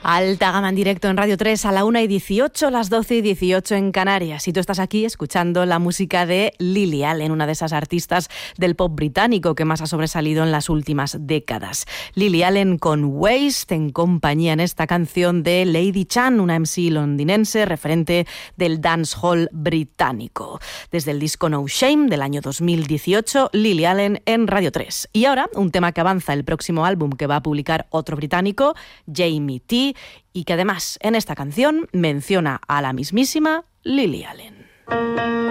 Alta gama en directo en Radio 3 a la 1:18, las 12:18 en Canarias. Y tú estás aquí escuchando la música de Lily Allen, una de esas artistas del pop británico que más ha sobresalido en las últimas décadas. Lily Allen con Waste, en compañía en esta canción de Lady Chan, una MC londinense referente del dancehall británico. Desde el disco No Shame del año 2018, Lily Allen en Radio 3. Y ahora, un tema que avanza el próximo álbum que va a publicar otro británico, Jamie T, y que además en esta canción menciona a la mismísima Lily Allen.